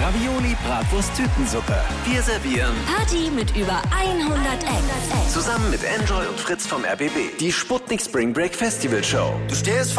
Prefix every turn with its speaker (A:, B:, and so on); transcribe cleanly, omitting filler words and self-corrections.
A: Ravioli, Bratwurst, Tütensuppe. Wir servieren
B: Party mit über 100 Acts.
A: zusammen mit Enjoy und Fritz vom RBB die Sputnik Spring Break Festival Show.
C: Du stehst